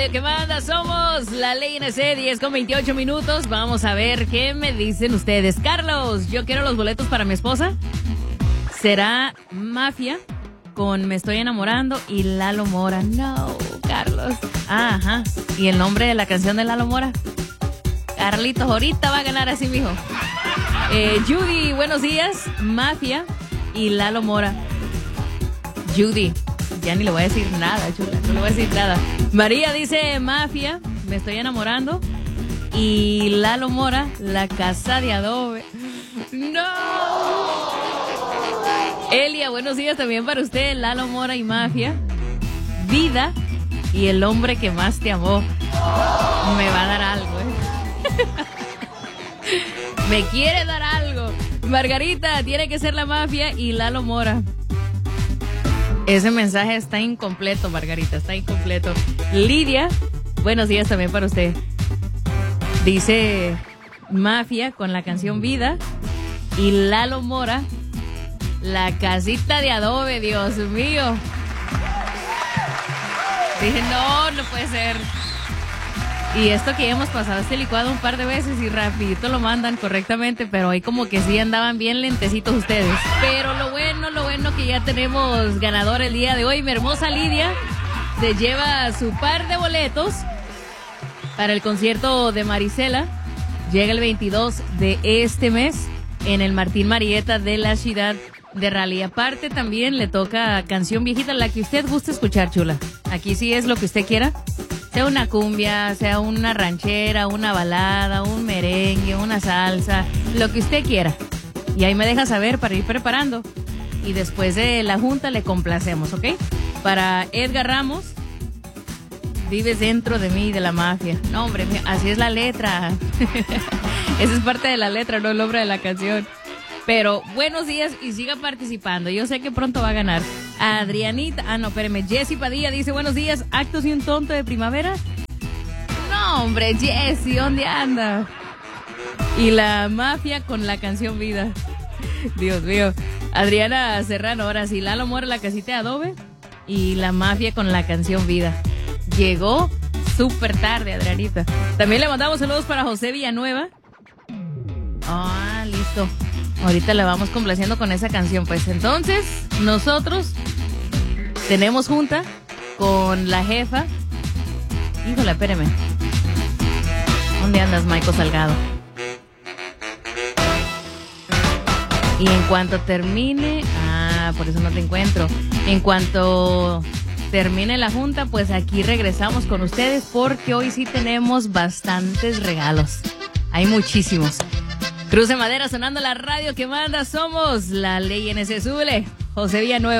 ¿Qué manda? Somos la Ley NC, 10:28. Vamos a ver qué me dicen ustedes. Carlos, yo quiero los boletos para mi esposa. ¿Será Mafia con Me Estoy Enamorando y Lalo Mora? No, Carlos. Ajá. ¿Y el nombre de la canción de Lalo Mora? Carlitos, ahorita va a ganar así, mijo. Judy, buenos días. Mafia y Lalo Mora. Judy, ya ni le voy a decir nada, chula. No le voy a decir nada. María dice Mafia, Me Estoy Enamorando. Y Lalo Mora, La Casa de Adobe. ¡No! Elia, buenos días también para usted. Lalo Mora y Mafia. Vida y El Hombre que Más Te Amó. Me va a dar algo, Me quiere dar algo. Margarita, tiene que ser la Mafia y Lalo Mora. Ese mensaje está incompleto, Margarita, está incompleto. Lidia, buenos días también para usted. Dice Mafia con la canción Vida y Lalo Mora, La Casita de Adobe. Dios mío. Dije, no puede ser. Y esto que ya hemos pasado este licuado un par de veces y rapidito lo mandan correctamente, pero ahí como que sí andaban bien lentecitos ustedes. Pero lo bueno que ya tenemos ganador el día de hoy. Mi hermosa Lidia se lleva su par de boletos para el concierto de Marisela. Llega el 22 de este mes en el Martín Marietta de la ciudad de Raleigh. Aparte también le toca canción viejita, la que usted guste escuchar, chula. Aquí sí es lo que usted quiera. Sea una cumbia, sea una ranchera, una balada, un merengue, una salsa, lo que usted quiera. Y ahí me deja saber para ir preparando. Y después de la junta le complacemos, ¿ok? Para Edgar Ramos, Vives dentro de mí, de la Mafia. No, hombre, así es la letra. Esa es parte de la letra, no el nombre de la canción. Pero buenos días y siga participando. Yo sé que pronto va a ganar. Adrianita, espérame. Jessy Padilla dice, buenos días, actos y un tonto de primavera. No, hombre, Jessy, ¿dónde anda? Y la Mafia con la canción Vida. Dios mío. Adriana Serrano, ahora sí, Lalo Mora, La Casita de Adobe. Y la Mafia con la canción Vida. Llegó súper tarde, Adrianita. También le mandamos saludos para José Villanueva. Listo. Ahorita le vamos complaciendo con esa canción. Pues entonces, nosotros tenemos junta con la jefa. Híjole, espérame. ¿Dónde andas, Michael Salgado? Y en cuanto termine... por eso no te encuentro. En cuanto termine la junta, pues aquí regresamos con ustedes porque hoy sí tenemos bastantes regalos. Hay muchísimos. Cruce Madera sonando la radio que manda. Somos la Ley NC. Súbele, José Villanueva.